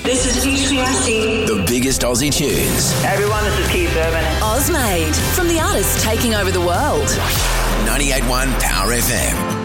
This is HBRC. The biggest Aussie tunes. Hey everyone, this is Keith Urban. Ozmade, from the artists taking over the world. 98.1 Power FM.